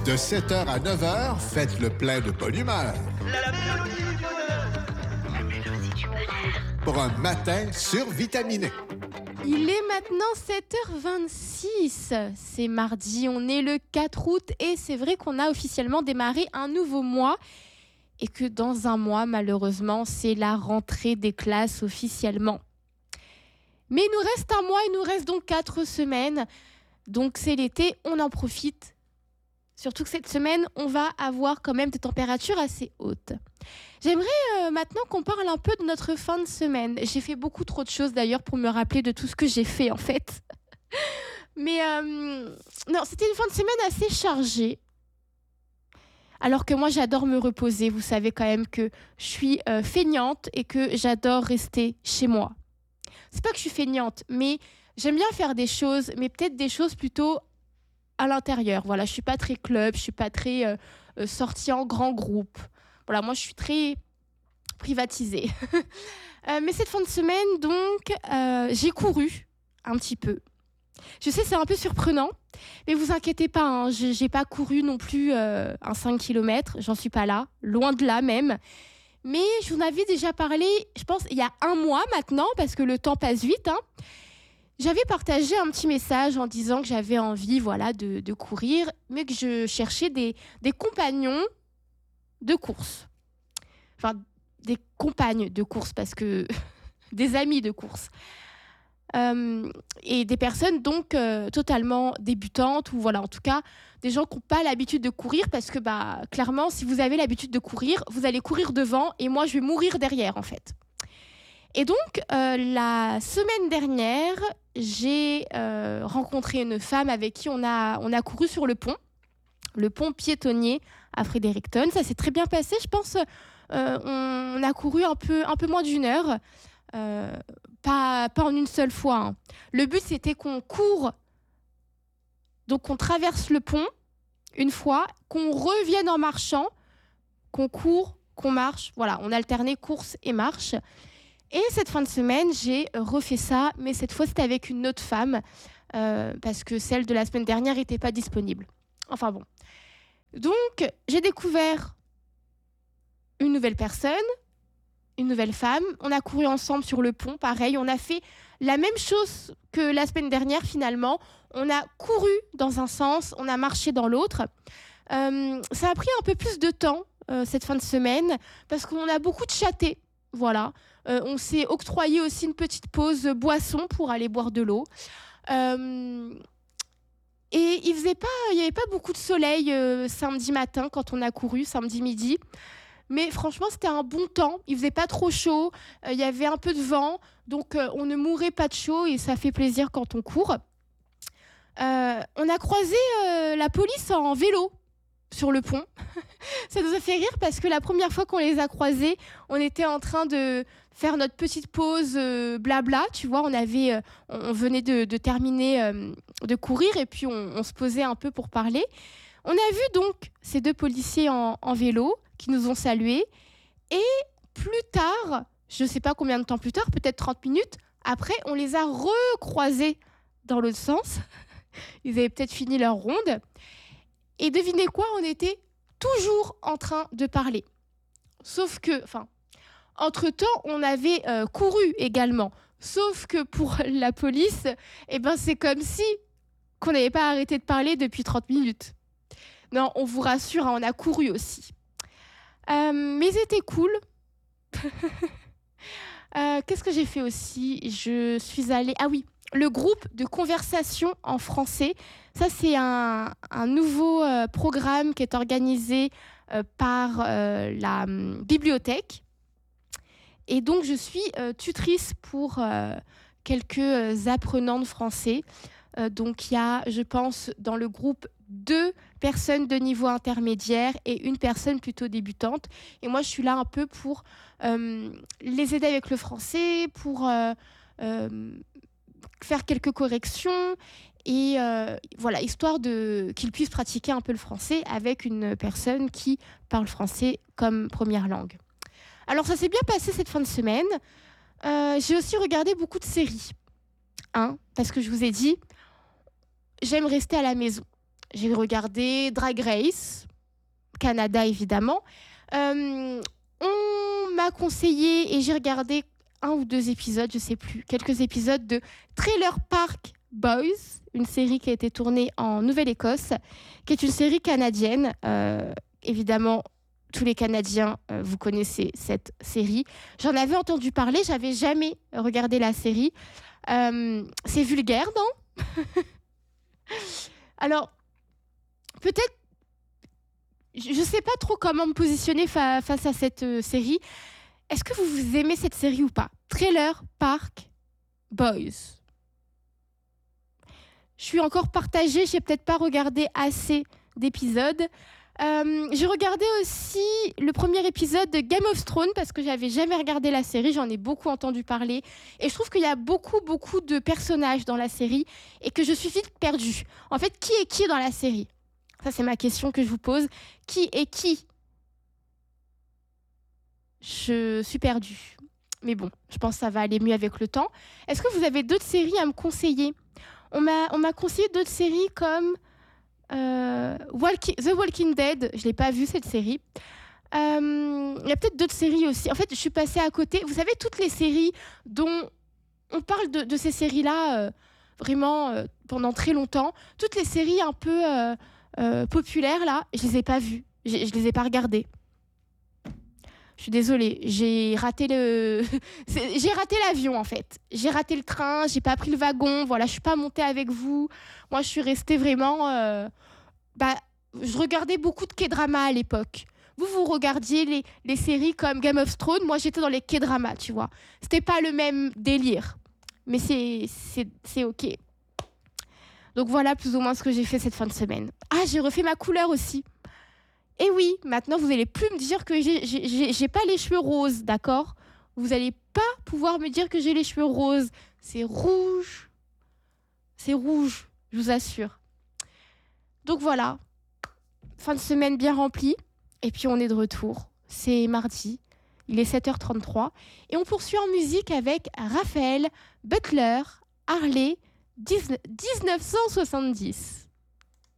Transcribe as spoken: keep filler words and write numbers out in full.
De sept heures à neuf heures, faites le plein de bonne humeur. La mélodie du bonheur. La mélodie du bonheur. Pour un matin survitaminé. Il est maintenant sept heures vingt-six. C'est mardi, on est le quatre août et c'est vrai qu'on a officiellement démarré un nouveau mois et que dans un mois, malheureusement, c'est la rentrée des classes officiellement. Mais il nous reste un mois, il nous reste donc quatre semaines. Donc c'est l'été, on en profite. Surtout que cette semaine, on va avoir quand même des températures assez hautes. J'aimerais euh, maintenant qu'on parle un peu de notre fin de semaine. J'ai fait beaucoup trop de choses d'ailleurs pour me rappeler de tout ce que j'ai fait en fait. Mais euh, non, c'était une fin de semaine assez chargée. Alors que moi, j'adore me reposer. Vous savez quand même que je suis euh, feignante et que j'adore rester chez moi. C'est pas que je suis feignante, mais j'aime bien faire des choses, mais peut-être des choses plutôt à l'intérieur. Voilà, je suis pas très club, je suis pas très euh, euh, sortie en grand groupe. Voilà, moi je suis très privatisée. euh, mais cette fin de semaine, donc, euh, j'ai couru un petit peu. Je sais, c'est un peu surprenant, mais vous inquiétez pas, hein, je j'ai pas couru non plus euh, un cinq kilomètres, j'en suis pas là, loin de là même. Mais je vous en avais déjà parlé, je pense, il y a un mois maintenant, parce que le temps passe vite, hein. J'avais partagé un petit message en disant que j'avais envie voilà, de, de courir, mais que je cherchais des, des compagnons de course. Enfin, des compagnes de course, parce que des amis de course. Euh, et des personnes donc euh, totalement débutantes, ou voilà, en tout cas, des gens qui n'ont pas l'habitude de courir, parce que bah, clairement, si vous avez l'habitude de courir, vous allez courir devant, et moi, je vais mourir derrière, en fait. Et donc, euh, la semaine dernière, j'ai euh, rencontré une femme avec qui on a, on a couru sur le pont, le pont piétonnier à Fredericton. Ça s'est très bien passé, je pense. Euh, on, on a couru un peu, un peu moins d'une heure, euh, pas, pas en une seule fois, hein. Le but, c'était qu'on court, donc qu'on traverse le pont une fois, qu'on revienne en marchant, qu'on court, qu'on marche. Voilà, on alternait course et marche. Et cette fin de semaine, j'ai refait ça, mais cette fois, c'était avec une autre femme, euh, parce que celle de la semaine dernière n'était pas disponible. Enfin bon. Donc, j'ai découvert une nouvelle personne, une nouvelle femme. On a couru ensemble sur le pont, pareil. On a fait la même chose que la semaine dernière, finalement. On a couru dans un sens, on a marché dans l'autre. Euh, ça a pris un peu plus de temps, euh, cette fin de semaine, parce qu'on a beaucoup chatté. Voilà. Euh, on s'est octroyé aussi une petite pause boisson pour aller boire de l'eau. Euh, et il faisait pas, il n'y avait pas beaucoup de soleil euh, samedi matin quand on a couru, samedi midi. Mais franchement, c'était un bon temps. Il faisait pas trop chaud. Euh, il y avait un peu de vent. Donc, euh, on ne mourait pas de chaud et ça fait plaisir quand on court. Euh, on a croisé euh, la police en vélo sur le pont. Ça nous a fait rire parce que la première fois qu'on les a croisés, on était en train de faire notre petite pause euh, blabla, tu vois, on avait, euh, on venait de, de terminer euh, de courir et puis on, on se posait un peu pour parler. On a vu donc ces deux policiers en, en vélo qui nous ont salués et plus tard, je ne sais pas combien de temps plus tard, peut-être trente minutes, après on les a recroisés dans l'autre sens. Ils avaient peut-être fini leur ronde. Et devinez quoi, on était toujours en train de parler. Sauf que, enfin, entre-temps, on avait euh, couru également. Sauf que pour la police, eh ben, c'est comme si qu'on n'avait pas arrêté de parler depuis trente minutes. Non, on vous rassure, hein, on a couru aussi. Euh, mais c'était cool. euh, qu'est-ce que j'ai fait aussi ? Je suis allée... Ah oui, le groupe de conversation en français. Ça, c'est un, un nouveau euh, programme qui est organisé euh, par euh, la euh, bibliothèque. Et donc, je suis euh, tutrice pour euh, quelques euh, apprenants de français. Euh, donc, il y a, je pense, dans le groupe, deux personnes de niveau intermédiaire et une personne plutôt débutante. Et moi, je suis là un peu pour euh, les aider avec le français, pour... Euh, euh, faire quelques corrections et euh, voilà, histoire de, qu'ils puissent pratiquer un peu le français avec une personne qui parle français comme première langue. Alors ça s'est bien passé cette fin de semaine. Euh, j'ai aussi regardé beaucoup de séries, hein, parce que je vous ai dit, j'aime rester à la maison. j'ai regardé Drag Race, Canada évidemment. Euh, on m'a conseillé et j'ai regardé un ou deux épisodes, je sais plus, quelques épisodes de Trailer Park Boys, une série qui a été tournée en Nouvelle-Écosse, qui est une série canadienne. Euh, évidemment, tous les Canadiens, euh, vous connaissez cette série. J'en avais entendu parler, j'avais jamais regardé la série. Euh, c'est vulgaire, non ? Alors, peut-être, je ne sais pas trop comment me positionner fa- face à cette euh, série. Est-ce que vous, vous aimez cette série ou pas ? Trailer Park Boys. Je suis encore partagée, j'ai peut-être pas regardé assez d'épisodes. Euh, j'ai regardé aussi le premier épisode de Game of Thrones parce que j'avais jamais regardé la série, j'en ai beaucoup entendu parler et je trouve qu'il y a beaucoup beaucoup de personnages dans la série et que je suis vite perdue. En fait, qui est qui dans la série ? Ça, c'est ma question que je vous pose. Qui est qui ? Je suis perdue. Mais bon, je pense que ça va aller mieux avec le temps. Est-ce que vous avez d'autres séries à me conseiller ? On m'a, on m'a conseillé d'autres séries comme euh, Walki- The Walking Dead. Je ne l'ai pas vue, cette série. Euh, il y a peut-être d'autres séries aussi. En fait, je suis passée à côté. Vous savez, toutes les séries dont on parle de, de ces séries-là euh, vraiment euh, pendant très longtemps, toutes les séries un peu euh, euh, populaires, là, je ne les ai pas vues. Je ne les ai pas regardées. Je suis désolée, j'ai raté le, c'est, j'ai raté l'avion en fait. J'ai raté le train, j'ai pas pris le wagon. Voilà, je suis pas montée avec vous. Moi, je suis restée vraiment. Euh... Bah, je regardais beaucoup de K-dramas à l'époque. Vous, vous regardiez les, les séries comme Game of Thrones. Moi, j'étais dans les K-dramas, tu vois. C'était pas le même délire, mais c'est c'est c'est ok. Donc voilà plus ou moins ce que j'ai fait cette fin de semaine. Ah, j'ai refait ma couleur aussi. Et oui, maintenant, vous n'allez plus me dire que j'ai, j'ai, j'ai, j'ai pas les cheveux roses, d'accord ? Vous n'allez pas pouvoir me dire que j'ai les cheveux roses. C'est rouge. C'est rouge, je vous assure. Donc voilà, fin de semaine bien remplie. Et puis, on est de retour. C'est mardi, il est sept heures trente-trois. Et on poursuit en musique avec Raphaël Butler, Harley, dix-neuf cent soixante-dix.